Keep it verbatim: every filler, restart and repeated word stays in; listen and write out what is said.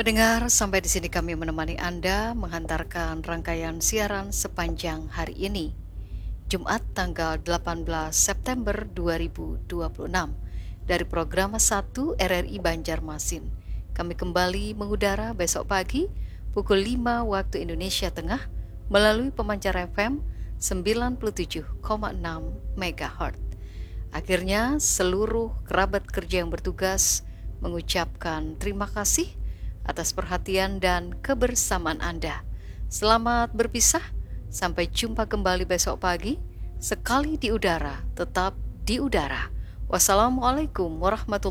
Pendengar, sampai di sini kami menemani Anda menghantarkan rangkaian siaran sepanjang hari ini, Jumat tanggal delapan belas September dua ribu dua puluh enam, dari program satu R R I Banjarmasin. Kami kembali mengudara besok pagi pukul lima waktu Indonesia Tengah melalui pemancar F M sembilan puluh tujuh koma enam megahertz. Akhirnya seluruh kerabat kerja yang bertugas mengucapkan terima kasih atas perhatian dan kebersamaan Anda. Selamat berpisah, sampai jumpa kembali besok pagi. Sekali di udara, tetap di udara. Wassalamualaikum warahmatullahi